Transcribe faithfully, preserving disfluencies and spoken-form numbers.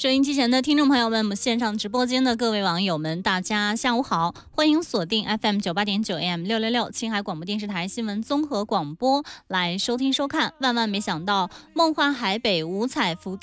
收音机前的听众朋友们，我们线上直播间的各位网友们，大家下午好，欢迎锁定 F M 九八点九 A M 六六六青海广播电视台新闻综合广播来收听收看。万万没想到，梦幻海北五彩浮